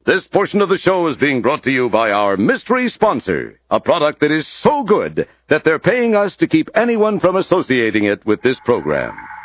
This portion of the show is being brought to you by our mystery sponsor, a product that is so good that they're paying us to keep anyone from associating it with this program.